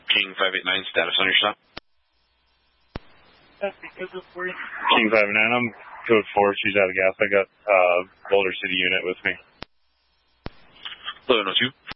King 589, status on your stop? King 589, I'm code 4, she's out of gas. I got Boulder City unit with me. 1102.